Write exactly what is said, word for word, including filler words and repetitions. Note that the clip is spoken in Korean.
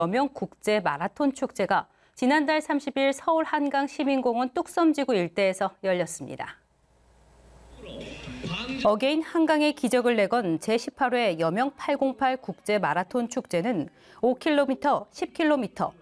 여명 국제 마라톤 축제가 지난달 삼십 일 서울 한강 시민공원 뚝섬지구 일대에서 열렸습니다. 어게인 한강의 기적을 내건 제십팔 회 여명 팔공팔 국제 마라톤 축제는 오 킬로미터, 십 킬로미터,